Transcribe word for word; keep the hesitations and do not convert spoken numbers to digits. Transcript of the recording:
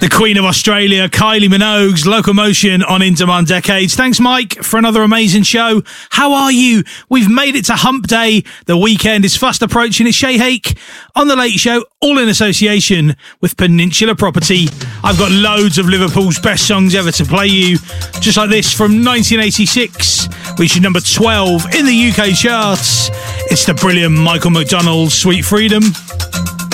The Queen of Australia, Kylie Minogue's Locomotion on Into My Decades. Thanks, Mike, for another amazing show. How are you? We've made it to Hump Day. The weekend is fast approaching. It's Shay Hake on The Late Show, all in association with Peninsula Property. I've got loads of Liverpool's best songs ever to play you, just like this from nineteen eighty-six, which is number twelve in the U K charts. It's the brilliant Michael McDonald's Sweet Freedom.